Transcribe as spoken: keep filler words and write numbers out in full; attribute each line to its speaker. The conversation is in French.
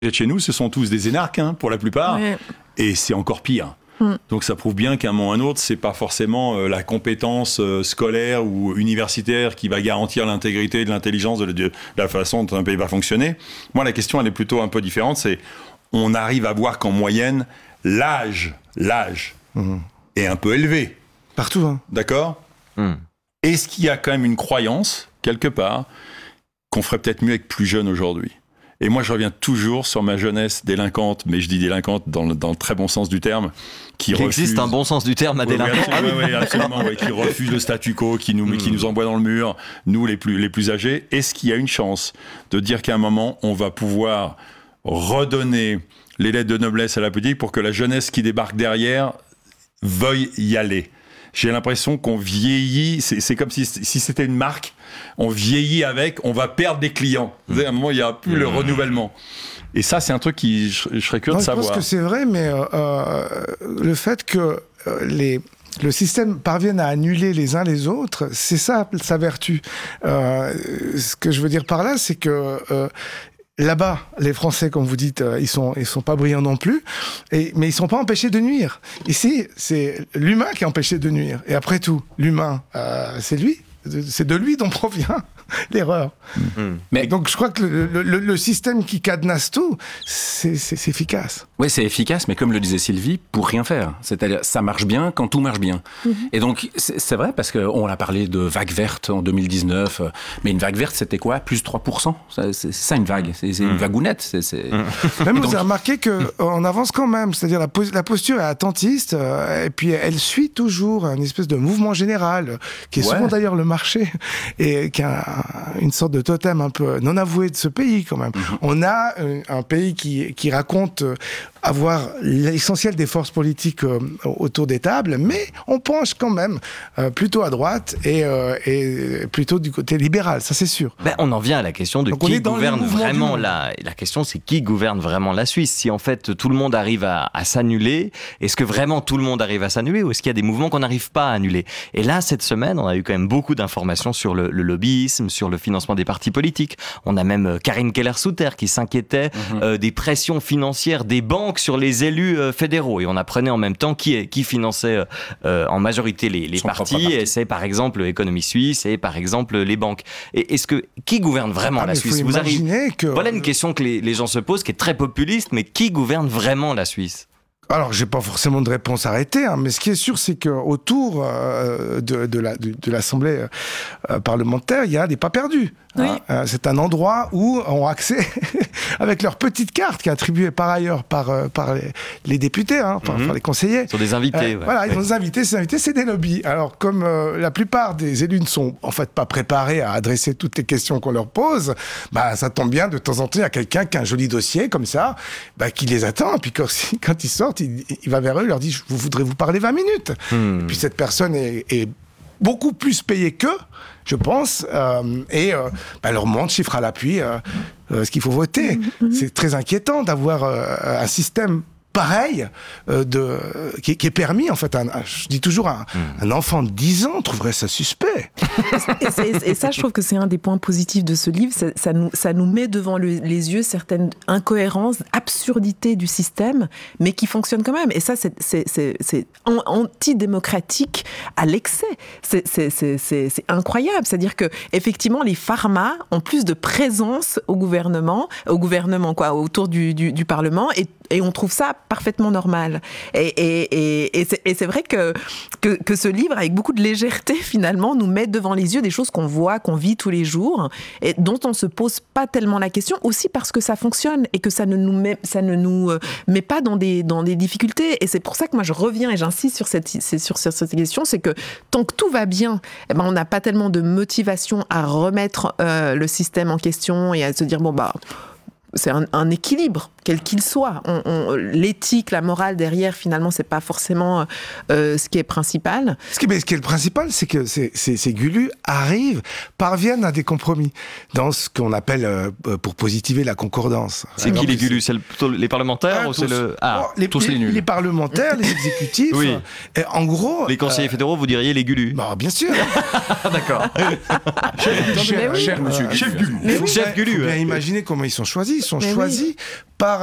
Speaker 1: Chez nous, ce sont tous des énarques, hein, pour la plupart, ouais. Et c'est encore pire. Mm. Donc ça prouve bien qu'à un moment ou à un autre, c'est pas forcément euh, la compétence euh, scolaire ou universitaire qui va garantir l'intégrité de l'intelligence de, de, de la façon dont un pays va fonctionner. Moi, la question, elle est plutôt un peu différente. C'est, on arrive à voir qu'en moyenne, l'âge, l'âge mm. est un peu élevé.
Speaker 2: Partout, hein.
Speaker 1: D'accord ? Mm. Est-ce qu'il y a quand même une croyance, quelque part, qu'on ferait peut-être mieux avec plus jeunes aujourd'hui ? Et moi, je reviens toujours sur ma jeunesse délinquante, mais je dis délinquante dans le, dans le très bon sens du terme. Qui
Speaker 3: Il
Speaker 1: refuse...
Speaker 3: existe un bon sens du terme à
Speaker 1: oui,
Speaker 3: délinquant.
Speaker 1: Oui, absolument, oui, absolument oui, qui refuse le statu quo, qui nous, mmh. qui nous envoie dans le mur, nous les plus, les plus âgés. Est-ce qu'il y a une chance de dire qu'à un moment, on va pouvoir redonner les lettres de noblesse à la politique pour que la jeunesse qui débarque derrière veuille y aller ? J'ai l'impression qu'on vieillit, c'est, c'est comme si, si c'était une marque, on vieillit avec, on va perdre des clients. Mmh. Vous savez, à un moment, il n'y a plus mmh. le renouvellement. Et ça, c'est un truc qui, je, je serais curieux
Speaker 2: non,
Speaker 1: de savoir.
Speaker 2: Je pense que c'est vrai, mais euh, le fait que euh, les... le système parvienne à annuler les uns les autres, c'est ça sa vertu. Euh, ce que je veux dire par là, c'est que... Euh, Là-bas, les Français, comme vous dites, ils sont, ils sont pas brillants non plus, et, mais ils sont pas empêchés de nuire. Ici, c'est l'humain qui est empêché de nuire. Et après tout, l'humain, euh, c'est lui. C'est de lui dont provient l'erreur. Mmh. Mais donc, je crois que le, le, le système qui cadenasse tout, c'est, c'est, c'est efficace.
Speaker 4: Oui, c'est efficace, mais comme le disait Sylvie, pour rien faire. C'est-à-dire, ça marche bien quand tout marche bien. Mmh. Et donc, c'est, c'est vrai, parce qu'on a parlé de vague verte en deux mille dix-neuf, mais une vague verte, c'était quoi ? Plus trois pour cent ? C'est, c'est ça, une vague. C'est, c'est mmh. une vagounette. C'est, c'est...
Speaker 2: Mmh. Même, donc... vous avez remarqué qu'on avance quand même. C'est-à-dire, la, pos- la posture est attentiste, euh, et puis elle suit toujours une espèce de mouvement général, qui est ouais. souvent d'ailleurs le marché, et qui a une sorte de totem un peu non avoué de ce pays quand même. Mmh. On a un, un pays qui, qui raconte avoir l'essentiel des forces politiques euh, autour des tables, mais on penche quand même euh, plutôt à droite et, euh, et plutôt du côté libéral, ça c'est sûr.
Speaker 3: Ben, on en vient à la question de Donc qui gouverne vraiment la... La question c'est qui gouverne vraiment la Suisse. Si en fait tout le monde arrive à, à s'annuler, est-ce que vraiment tout le monde arrive à s'annuler ou est-ce qu'il y a des mouvements qu'on n'arrive pas à annuler ? Et là, cette semaine, on a eu quand même beaucoup d'informations sur le, le lobbyisme, sur le financement des partis politiques. On a même Karine Keller-Souter qui s'inquiétait mmh. euh, des pressions financières des banques sur les élus euh, fédéraux et on apprenait en même temps qui, est, qui finançait euh, en majorité les, les partis et c'est par exemple l'économie suisse et par exemple les banques. Et est-ce que qui gouverne vraiment ah, la Suisse ? Vous arrivez que... Voilà une question que les, les gens se posent qui est très populiste, mais qui gouverne vraiment la Suisse ?
Speaker 2: Alors, j'ai pas forcément de réponse arrêtée, hein, mais ce qui est sûr, c'est qu'autour euh, de, de, la, de, de l'Assemblée euh, parlementaire, il y a des pas perdus. Oui. Hein. Euh, c'est un endroit où ont accès, avec leur petite carte, qui est attribuée par ailleurs par, euh, par les, les députés, hein, par, mm-hmm. par les conseillers.
Speaker 3: Ce sont des invités. Euh,
Speaker 2: ouais. Voilà, ils
Speaker 3: oui.
Speaker 2: sont des invités, ces invités, c'est des lobbies. Alors, comme euh, la plupart des élus ne sont en fait pas préparés à adresser toutes les questions qu'on leur pose, bah, ça tombe bien, de temps en temps, il y a quelqu'un qui a un joli dossier, comme ça, bah, qui les attend, et puis quand, quand ils sortent, il, il va vers eux, il leur dit « Vous voudrez-vous parler vingt minutes ?» hmm. Et puis cette personne est, est beaucoup plus payée qu'eux, je pense, euh, et euh, bah, leur montre, chiffre à l'appui, euh, euh, ce qu'il faut voter. Mm-hmm. C'est très inquiétant d'avoir euh, un système pareil, euh, de, qui, qui est permis, en fait. Un, un, je dis toujours, un, mmh. un enfant de dix ans trouverait ça suspect.
Speaker 5: Et, c'est, et ça, je trouve que c'est un des points positifs de ce livre. Ça, ça, nous, ça nous met devant le, les yeux certaines incohérences, absurdités du système, mais qui fonctionnent quand même. Et ça, c'est, c'est, c'est, c'est antidémocratique à l'excès. C'est, c'est, c'est, c'est, c'est incroyable. C'est-à-dire que, effectivement, les pharma ont plus de présence au gouvernement, au gouvernement, quoi, autour du, du, du Parlement, et, et on trouve ça parfaitement normal. Et, et, et, et, c'est, et c'est vrai que, que, que ce livre, avec beaucoup de légèreté, finalement, nous met devant les yeux des choses qu'on voit, qu'on vit tous les jours, et dont on ne se pose pas tellement la question, aussi parce que ça fonctionne, et que ça ne nous met, ça ne nous met pas dans des, dans des difficultés. Et c'est pour ça que moi, je reviens, et j'insiste sur cette, sur cette question, c'est que tant que tout va bien, eh ben, on n'a pas tellement de motivation à remettre euh, le système en question, et à se dire, bon, bah... c'est un, un équilibre, quel qu'il soit. On, on, l'éthique, la morale derrière, finalement, c'est pas forcément euh, ce qui est principal.
Speaker 2: Ce qui, mais ce qui est le principal, c'est que ces, ces, ces Gulu arrivent, parviennent à des compromis dans ce qu'on appelle, euh, pour positiver, la concordance.
Speaker 3: C'est Alors, qui les Gulu ? C'est plutôt les parlementaires ah, ou tous, c'est le ah
Speaker 2: oh, les, tous les, les nuls. Les parlementaires, les exécutifs.
Speaker 3: Oui.
Speaker 2: Et en gros,
Speaker 3: les conseillers euh, fédéraux, vous diriez les Gulu.
Speaker 2: Bah, bien sûr.
Speaker 3: D'accord.
Speaker 2: Chef, cher, cher, cher, monsieur,
Speaker 3: chef Gulu.
Speaker 2: Il faut bien imaginer comment ils sont choisis. Ils sont mais choisis oui.